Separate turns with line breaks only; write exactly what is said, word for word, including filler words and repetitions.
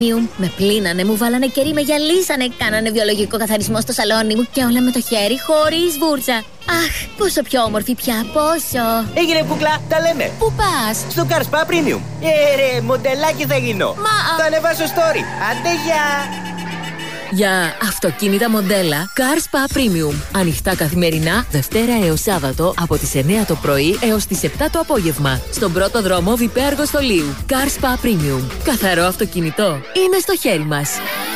Με πλύνανε, μου βάλανε κερί, με γυαλίσανε, κάνανε βιολογικό καθαρισμό στο σαλόνι μου και όλα με το χέρι, χωρίς βούρτσα. Αχ, πόσο πιο όμορφη πια, πόσο.
Έγινε κουκλά, τα λέμε.
Πού πας?
Στο Car Spa Premium. Ε, ρε, μοντελάκι θα γίνω.
Μα...
Θα ανεβάσω story. Άντε, γεια.
Για αυτοκίνητα μοντέλα Car Spa Premium. Ανοιχτά καθημερινά, Δευτέρα έως Σάββατο, από τις εννιά το πρωί έως τις επτά το απόγευμα. Στον πρώτο δρόμο Βιπέ Αργοστολίου. Car Spa Premium. Καθαρό αυτοκίνητο είναι στο χέρι μας.